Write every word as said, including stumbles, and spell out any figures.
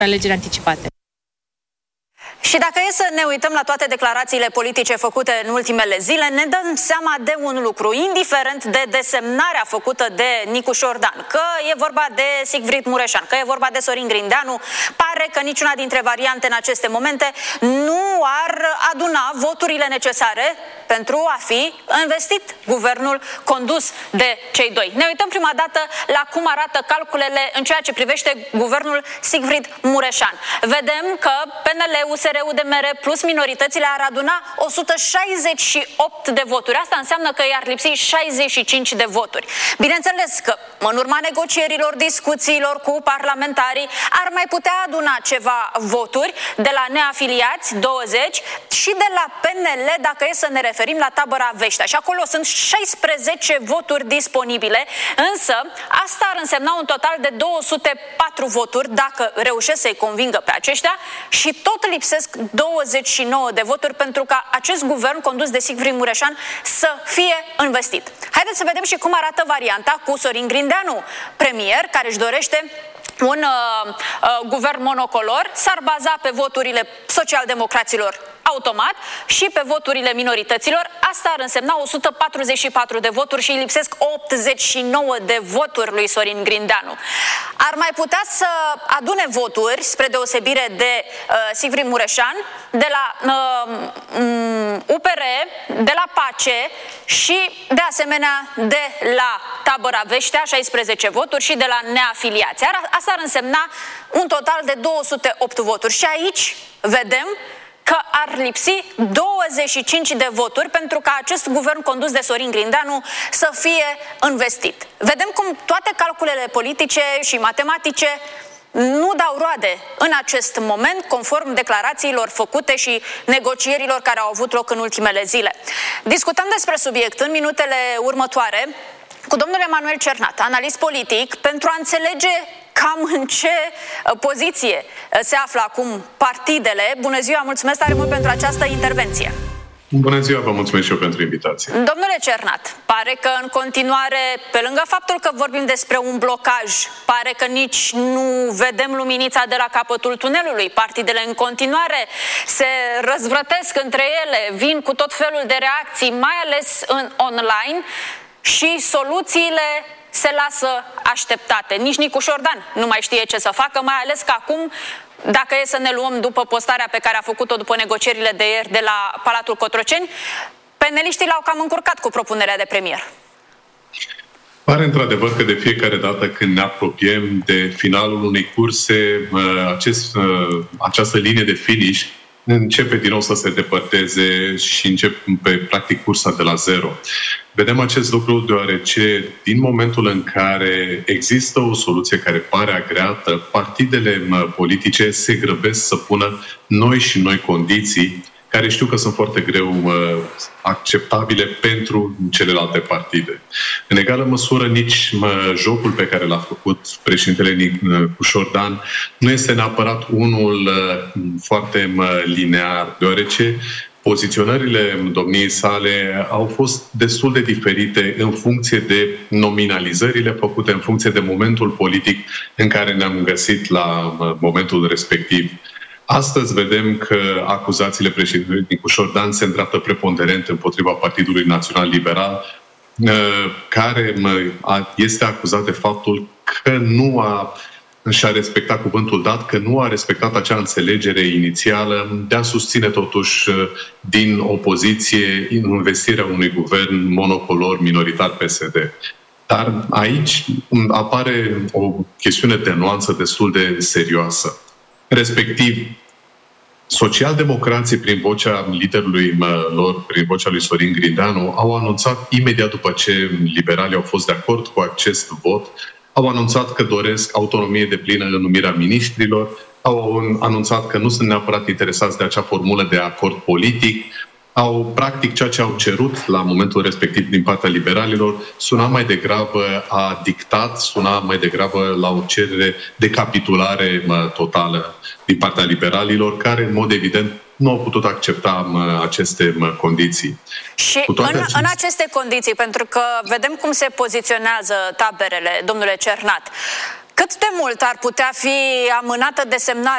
alegeri anticipate. Și dacă e să ne uităm la toate declarațiile politice făcute în ultimele zile, ne dăm seama de un lucru, indiferent de desemnarea făcută de Nicu Șordan, că e vorba de Sigfrid Mureșan, că e vorba de Sorin Grindeanu, pare că niciuna dintre variante în aceste momente nu ar aduna voturile necesare pentru a fi investit guvernul condus de cei doi. Ne uităm prima dată la cum arată calculele în ceea ce privește guvernul Sigfrid Mureșan. Vedem că P N L, U S R, U D M R plus minoritățile ar aduna o sută șaizeci și opt de voturi. Asta înseamnă că i-ar lipsi șaizeci și cinci de voturi. Bineînțeles că în urma negocierilor, discuțiilor cu parlamentarii ar mai putea aduna ceva voturi de la neafiliați, douăzeci, și de la P N L, dacă e să ne referim la tabăra Veștea. Și acolo sunt șaisprezece voturi disponibile, însă asta ar însemna un total de două sute patru voturi dacă reușesc să-i convingă pe aceștia și tot lipsesc douăzeci și nouă de voturi pentru ca acest guvern condus de Sigfrid Mureșan să fie investit. Haideți să vedem și cum arată varianta cu Sorin Grindeanu, premier, care își dorește un uh, uh, guvern monocolor, s-ar baza pe voturile socialdemocraților automat și pe voturile minorităților. Asta ar însemna o sută patruzeci și patru de voturi și îi lipsesc optzeci și nouă de voturi lui Sorin Grindeanu. Ar mai putea să adune voturi, spre deosebire de uh, Sigfrid Mureșan, de la uh, U P R, de la Pace și de asemenea de la tabăra Veștea, șaisprezece voturi, și de la neafiliați. Asta ar însemna un total de două sute opt voturi. Și aici vedem că ar lipsi douăzeci și cinci de voturi pentru ca acest guvern condus de Sorin Grindeanu să fie investit. Vedem cum toate calculele politice și matematice nu dau roade în acest moment, conform declarațiilor făcute și negocierilor care au avut loc în ultimele zile. Discutăm despre subiect în minutele următoare cu domnul Emanuel Cernat, analist politic, pentru a înțelege cam în ce poziție se află acum partidele. Bună ziua, mulțumesc tare mult pentru această intervenție. Bună ziua, vă mulțumesc și eu pentru invitație. Domnule Cernat, pare că în continuare, pe lângă faptul că vorbim despre un blocaj, pare că nici nu vedem luminița de la capătul tunelului. Partidele în continuare se răzvrătesc între ele, vin cu tot felul de reacții, mai ales în online, și soluțiile se lasă așteptate. Nici Nicu Șordan nu mai știe ce să facă, mai ales că acum, dacă e să ne luăm după postarea pe care a făcut-o după negocierile de ieri de la Palatul Cotroceni, peneliștii l-au cam încurcat cu propunerea de premier. Pare într-adevăr că de fiecare dată când ne apropiem de finalul unei curse, acest, această linie de finish începe din nou să se depărteze și începe practic cursa de la zero. Vedem acest lucru deoarece din momentul în care există o soluție care pare agreată, partidele politice se grăbesc să pună noi și noi condiții care știu că sunt foarte greu uh, acceptabile pentru celelalte partide. În egală măsură, nici mă, jocul pe care l-a făcut președintele Nicu Șordan nu este neapărat unul uh, foarte mă, linear, deoarece poziționările domniei sale au fost destul de diferite în funcție de nominalizările făcute, în funcție de momentul politic în care ne-am găsit la uh, momentul respectiv. Astăzi vedem că acuzațiile președintelui Nicu Șordan se îndreaptă preponderent împotriva Partidului Național Liberal, care este acuzat de faptul că nu a și-a respectat cuvântul dat, că nu a respectat acea înțelegere inițială de a susține totuși din opoziție investirea unui guvern monocolor minoritar P S D. Dar aici apare o chestiune de nuanță destul de serioasă. Respectiv, socialdemocrații, prin vocea liderului lor, prin vocea lui Sorin Grindeanu, au anunțat imediat după ce liberalii au fost de acord cu acest vot, au anunțat că doresc autonomie deplină în numirea miniștrilor, au anunțat că nu sunt neapărat interesați de acea formulă de acord politic, au, practic, ceea ce au cerut la momentul respectiv din partea liberalilor suna mai degrabă a dictat, suna mai degrabă la o cerere de capitulare mă, totală din partea liberalilor, care, în mod evident, nu au putut accepta mă, aceste mă, condiții. Și în, aceste... în aceste condiții, pentru că vedem cum se poziționează taberele, domnule Cernat, cât de mult ar putea fi amânată desemnarea